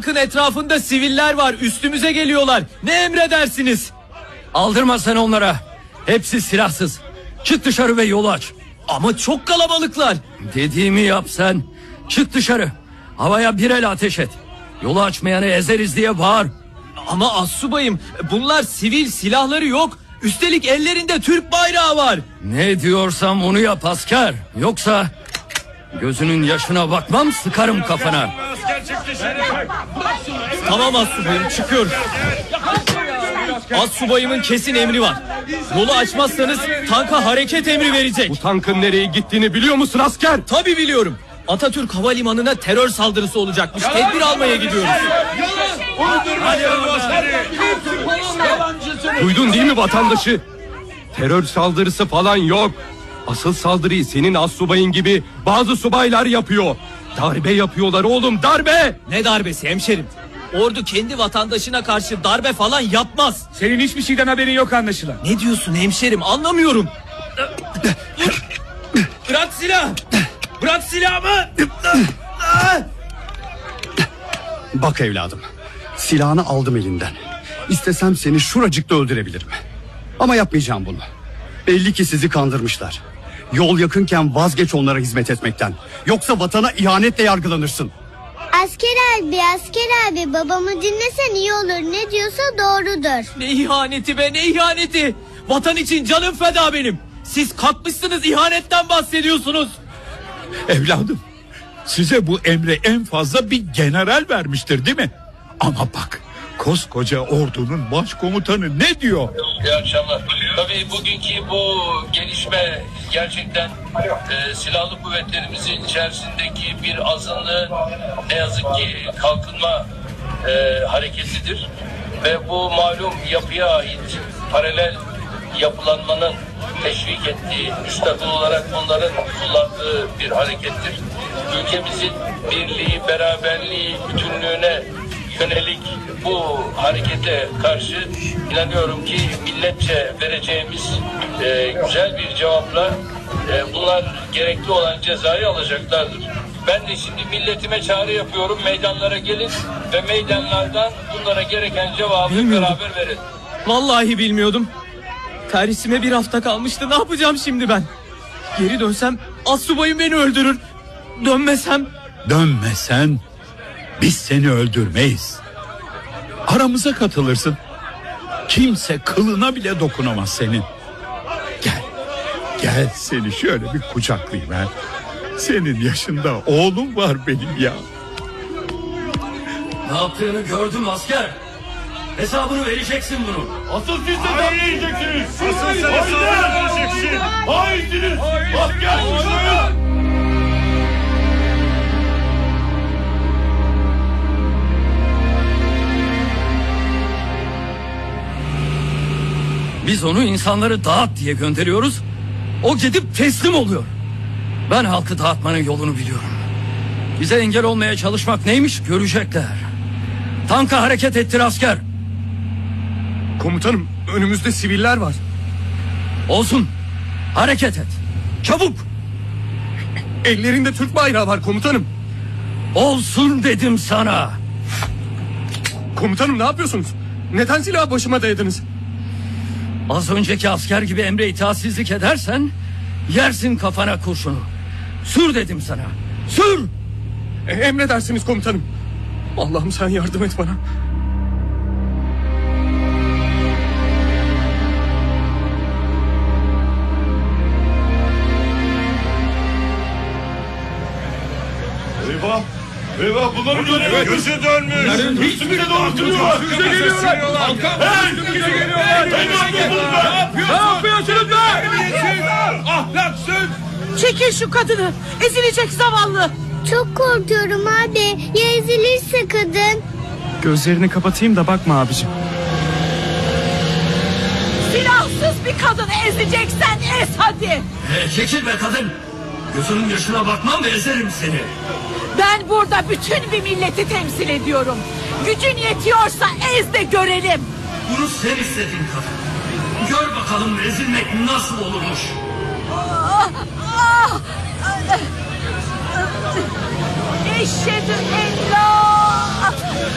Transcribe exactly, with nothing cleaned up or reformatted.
tankın etrafında siviller var, üstümüze geliyorlar. Ne emredersiniz? Aldırma sen onlara. Hepsi silahsız. Çık dışarı ve yolu aç. Ama çok kalabalıklar. Dediğimi yap sen. Çık dışarı. Havaya bir el ateş et. Yolu açmayanı ezeriz diye bağır. Ama astsubayım, bunlar sivil, silahları yok. Üstelik ellerinde Türk bayrağı var. Ne diyorsam onu yap asker. Yoksa gözünün yaşına bakmam, sıkarım kafana. Tamam astsubayım, çıkıyoruz. Astsubayımın kesin emri var. Yolu açmazsanız tanka hareket emri verecek. Bu tankın nereye gittiğini biliyor musun asker? Tabii biliyorum. Atatürk Havalimanı'na terör saldırısı olacakmış. Tedbir almaya gidiyoruz. Duydun değil mi vatandaşı? Terör saldırısı falan yok. Asıl saldırıyı senin astsubayın gibi bazı subaylar yapıyor. Darbe yapıyorlar oğlum, darbe. Ne darbesi hemşerim? Ordu kendi vatandaşına karşı darbe falan yapmaz. Senin hiçbir şeyden haberin yok anlaşılan. Ne diyorsun hemşerim, anlamıyorum. Bırak silah. Bırak silahımı. Bak evladım, silahını aldım elinden. İstesem seni şuracıkta öldürebilirim. Ama yapmayacağım bunu. Belli ki sizi kandırmışlar. Yol yakınken vazgeç onlara hizmet etmekten. Yoksa vatana ihanetle yargılanırsın. Asker abi, asker abi, babamı dinlesen iyi olur. Ne diyorsa doğrudur. Ne ihaneti be, ne ihaneti. Vatan için canım feda benim. Siz kalkmışsınız, ihanetten bahsediyorsunuz. Evladım, size bu emri en fazla bir general vermiştir değil mi? Ama bak, koskoca ordunun başkomutanı ne diyor? İyi akşamlar. Tabii bugünkü bu gelişme gerçekten e, silahlı kuvvetlerimizin içerisindeki bir azınlığı ne yazık ki kalkınma e, hareketidir. Ve bu malum yapıya ait paralel yapılanmanın teşvik ettiği, müstakil olarak onların kullandığı bir harekettir. Ülkemizin birliği, beraberliği, bütünlüğüne yönelik bu harekete karşı inanıyorum ki milletçe vereceğimiz e, güzel bir cevapla e, bunlar gerekli olan cezayı alacaklardır. Ben de şimdi milletime çağrı yapıyorum, meydanlara gelin ve meydanlardan bunlara gereken cevabı beraber verin. Vallahi bilmiyordum. Terhisime bir hafta kalmıştı, ne yapacağım şimdi ben? Geri dönsem astsubayım beni öldürür. Dönmesem... Dönmesen biz seni öldürmeyiz. Aramıza katılırsın. Kimse kılına bile dokunamaz senin. Gel, gel seni şöyle bir kucaklayayım ha. Senin yaşında oğlum var benim ya. Ne yaptığını gördüm asker. Hesabını vereceksin bunu. Asıl siz de vereceksiniz. Asıl sen vereceksin. Haydiniz. Asker. Biz onu insanları dağıt diye gönderiyoruz. O gidip teslim oluyor. Ben halkı dağıtmanın yolunu biliyorum. Bize engel olmaya çalışmak neymiş görecekler. Tanka hareket ettir asker. Komutanım, önümüzde siviller var. Olsun. Hareket et. Çabuk. Ellerinde Türk bayrağı var komutanım. Olsun dedim sana. Komutanım ne yapıyorsunuz? Neden silahı başıma dayadınız? Az önceki asker gibi emre itaatsizlik edersen yersin kafana kurşunu. Sür dedim sana. Sür. E, emredersiniz komutanım. Allah'ım sen yardım et bana. Eyvah! Eyvah bunların önüne gözü dönmüş! Hiçbiri doğrultuyor! Size geliyorlar! Hey! Size geliyorlar! Ne yapıyorsunuz be? Ahlaksız! Çekil şu kadını! Ezilecek zavallı! Çok korkuyorum abi. Ya ezilirse kadın? Gözlerini kapatayım da bakma abicim. Silahsız bir kadını ezeceksen ez hadi! E, çekil be kadın! Gözünün yaşına bakmam ve ezerim seni. Ben burada bütün bir milleti temsil ediyorum. Gücün yetiyorsa ez de görelim. Bunu sen istedin kadın. Gör bakalım ezilmek nasıl olurmuş. Ah, ah, Eşhedü en la